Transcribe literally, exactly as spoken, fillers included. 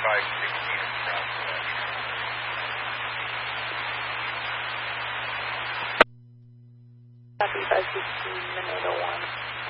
five sixteen in southwest. Copy five sixteen, Manila one.